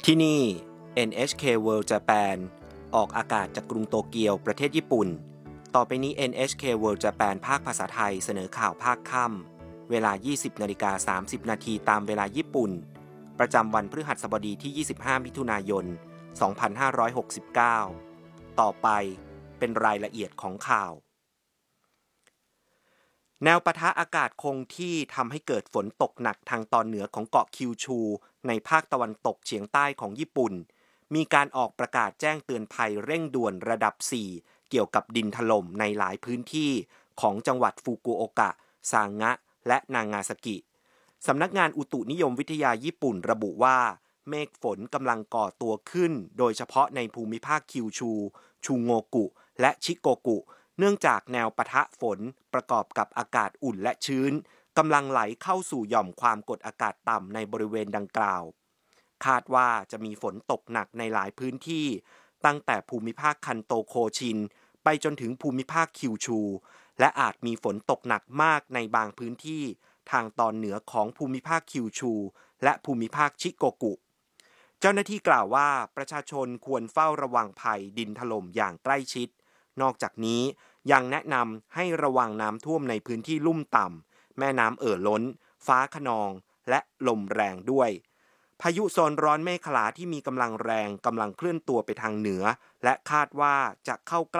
ที่นี่ NHK World Japan ออกอากาศจากกรุงโตเกียวประเทศญี่ปุ่นต่อไปนี้ NHK World Japan ภาคภาษาไทยเสนอข่าวภาคค่ำเวลา 20:30 น.ตามเวลาญี่ปุ่นประจำวันพฤหัสบดีที่ 25 มิถุนายน 2569 ต่อไปเป็นรายละเอียดของข่าวแนวปะทะอากาศคงที่ทำให้เกิดฝนตกหนักทางตอนเหนือของเกาะคิวชูในภาคตะวันตกเฉียงใต้ของญี่ปุ่นมีการออกประกาศแจ้งเตือนภัยเร่งด่วนระดับ 4 เกี่ยวกับดินถล่มในหลายพื้นที่ของจังหวัดฟุกุโอกะ ซางะ และนางาซากิสำนักงานอุตุนิยมวิทยาญี่ปุ่นระบุว่าเมฆฝนกำลังก่อตัวขึ้นโดยเฉพาะในภูมิภาคคิวชู ชูโงกุ และชิโกกุเนื่องจากแนวปะทะฝนประกอบกับอากาศอุ่นและชื้นกำลังไหลเข้าสู่หย่อมความกดอากาศต่ำในบริเวณดังกล่าวคาดว่าจะมีฝนตกหนักในหลายพื้นที่ตั้งแต่ภูมิภาคคันโตโคชินไปจนถึงภูมิภาคคิวชูและอาจมีฝนตกหนักมากในบางพื้นที่ทางตอนเหนือของภูมิภาคคิวชูและภูมิภาคชิโกกุเจ้าหน้าที่กล่าวว่าประชาชนควรเฝ้าระวังภัยดินถล่มอย่างใกล้ชิดนอกจากนี้ยังแนะนำให้ระวังน้ำท่วมในพื้นที่ลุ่มต่ำแม่น้ำล้นฟ้าคะนองและลมแรงด้วยพายุโซนร้อนเมฆขลาที่มีกำลังแรงกำลังเคลื่อนตัวไปทางเหนือและคาดว่าจะเข้าใกล้